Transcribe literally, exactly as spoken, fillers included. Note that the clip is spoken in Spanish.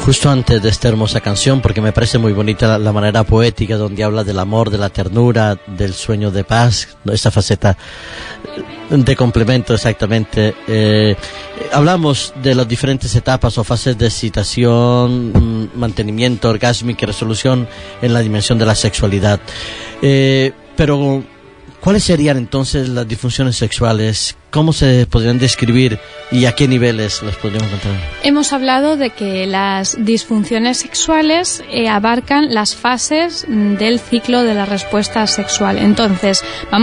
justo antes de esta hermosa canción, porque me parece muy bonita la, la manera poética donde habla del amor, de la ternura, del sueño de paz, esta faceta de complemento exactamente. Eh, hablamos de las diferentes etapas o fases de excitación, mantenimiento orgásmico y resolución en la dimensión de la sexualidad. Eh, pero, ¿cuáles serían entonces las disfunciones sexuales? ¿Cómo se podrían describir y a qué niveles las podríamos encontrar? Hemos hablado de que las disfunciones sexuales eh, abarcan las fases del ciclo de la respuesta sexual. Entonces, vamos